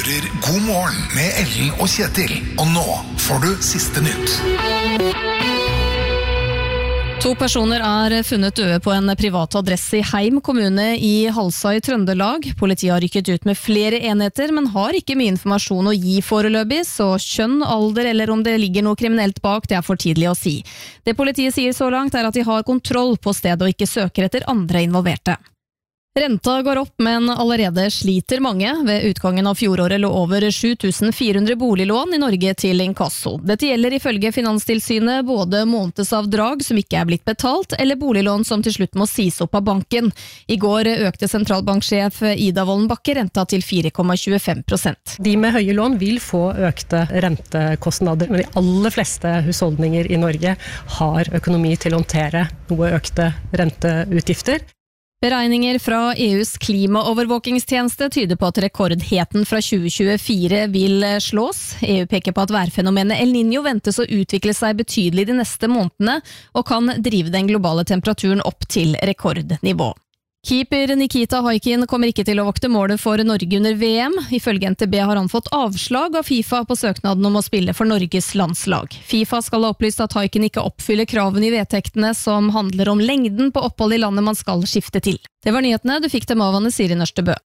hører God morgen med Ellen og Kjetil. Og nå får du siste nytt. 2 personer funnet døde på en privat adresse i Heim kommune i Halsa i Trøndelag. Politiet har rykket ut med flere enheter, men har ikke mye informasjon å gi foreløpig, så kjønn, alder eller om det ligger noe kriminelt bak, det for tidlig å si. Det politiet sier så langt at de har kontroll på stedet og ikke søker etter andre involverte. Renta går opp, men allerede sliter mange. Ved utgangen av fjoråret lå over 7400 boliglån i Norge til inkasso. Dette gjelder ifølge Finanstilsynet både månedsavdrag som ikke blitt betalt, eller boliglån som til slutt må sies opp av banken. I går økte sentralbanksjef Ida Wolden Bakke renta til 4,25%. De med høye lån vil få økte rentekostnader, men de aller fleste husholdninger i Norge har økonomi til å håndtere noe økte renteutgifter. Beregninger fra EUs klimaovervåkingstjeneste tyder på at rekordheten fra 2024 vil slås. EU peker på at værfenomenet El Niño ventes å utvikle seg betydelig de neste månedene, og kan drive den globale temperaturen opp til rekordnivå. Keeper Nikita Haikin kommer ikke til å vokte målet for Norge under VM. Ifølge NTB har han fått avslag av FIFA på søknaden om å spille for Norges landslag. FIFA skal ha opplyst at Haikin ikke oppfyller kravene i vedtektene som handler om lengden på opphold i landet man skal skifte til. Det var nyhetene, du fikk dem av Anne Siri Nørstebø.